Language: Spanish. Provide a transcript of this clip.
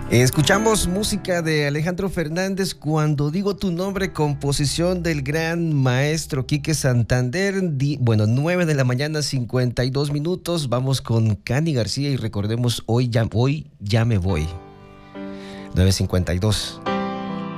Escuchamos música de Alejandro Fernández, Cuando digo tu nombre, composición del gran maestro Quique Santander. 9 de la mañana, 52 minutos. Vamos con Cani García y recordemos, hoy ya me voy. 9:52.